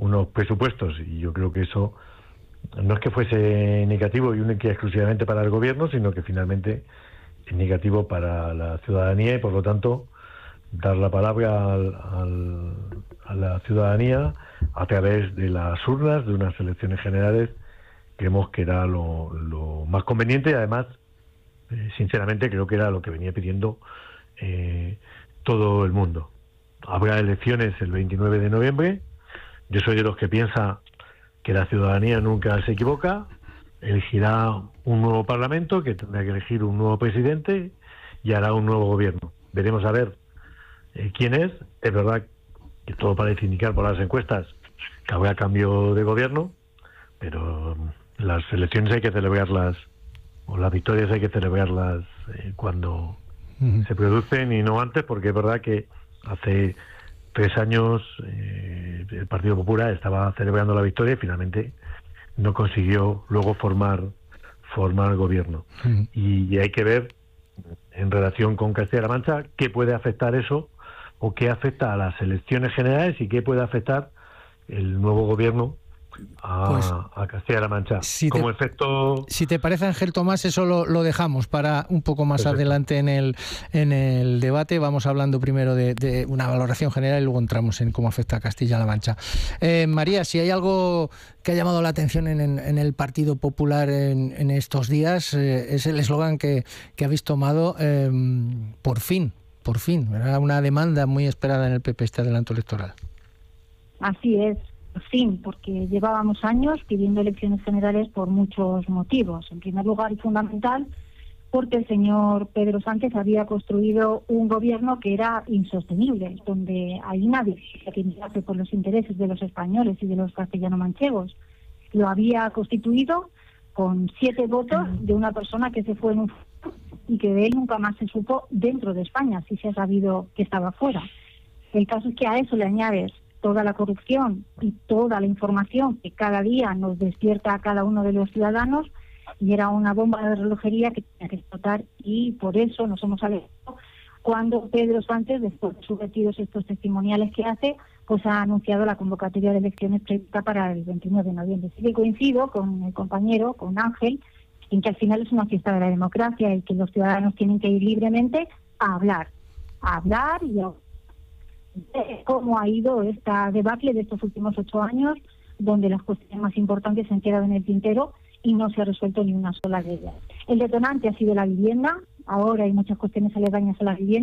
unos presupuestos, y yo creo que eso no es que fuese negativo y única y exclusivamente para el gobierno, sino que finalmente es negativo para la ciudadanía, y por lo tanto dar la palabra a la ciudadanía a través de las urnas de unas elecciones generales. Creemos que era lo más conveniente, y además sinceramente creo que era lo que venía pidiendo todo el mundo. Habrá elecciones el 29 de noviembre. Yo soy de los que piensa que la ciudadanía nunca se equivoca. Elegirá un nuevo Parlamento, que tendrá que elegir un nuevo presidente, y hará un nuevo gobierno. Veremos a ver quién es. Es verdad que todo parece indicar por las encuestas que habrá cambio de gobierno, pero las elecciones hay que celebrarlas, o las victorias hay que celebrarlas cuando se producen y no antes, porque es verdad que hace 3 años el Partido Popular estaba celebrando la victoria y finalmente no consiguió luego formar gobierno. Y hay que ver, en relación con Castilla-La Mancha, qué puede afectar eso, o qué afecta a las elecciones generales, y qué puede afectar el nuevo gobierno a Castilla-La Mancha. Como efecto... Si te parece, Ángel Tomás, eso lo dejamos para un poco más adelante en el debate. Vamos hablando primero de una valoración general y luego entramos en cómo afecta a Castilla-La Mancha. María, si hay algo que ha llamado la atención en el Partido Popular en estos días, es el eslogan que habéis tomado, por fin. Era una demanda muy esperada en el PP, este adelanto electoral. Así es. Sí, porque llevábamos años pidiendo elecciones generales por muchos motivos. En primer lugar y fundamental, porque el señor Pedro Sánchez había construido un gobierno que era insostenible, donde ahí nadie se mirase por los intereses de los españoles y de los castellano-manchegos. Lo había constituido con 7 votos de una persona que se fue en un y que de él nunca más se supo dentro de España, si se ha sabido que estaba fuera. El caso es que a eso le añades toda la corrupción y toda la información que cada día nos despierta a cada uno de los ciudadanos, y era una bomba de relojería que tenía que explotar, y por eso nos hemos alegrado cuando Pedro Sánchez, después de sus retiros estos testimoniales que hace, pues ha anunciado la convocatoria de elecciones prevista para el 29 de noviembre. Sí que coincido con el compañero, con Ángel, en que al final es una fiesta de la democracia y que los ciudadanos tienen que ir libremente a hablar y a cómo ha ido esta debacle de estos últimos 8 años, donde las cuestiones más importantes se han quedado en el tintero y no se ha resuelto ni una sola de ellas. El detonante ha sido la vivienda. Ahora hay muchas cuestiones aledañas a la vivienda.